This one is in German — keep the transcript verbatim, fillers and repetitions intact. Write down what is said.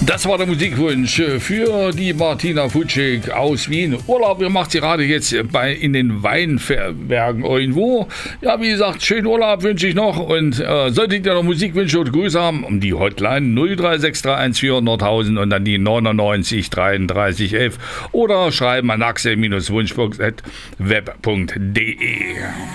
Das war der Musikwunsch für die Martina Futschig aus Wien. Urlaub, ihr macht sie gerade jetzt bei, in den Weinbergen irgendwo. Ja, wie gesagt, schönen Urlaub wünsche ich noch. Und äh, solltet ihr noch Musikwünsche und Grüße haben, um die Hotline null drei sechs drei eins vier Nordhausen und dann die neunundneunzig dreiunddreißig elf oder schreiben an axel Bindestrich wunschbox at web punkt de.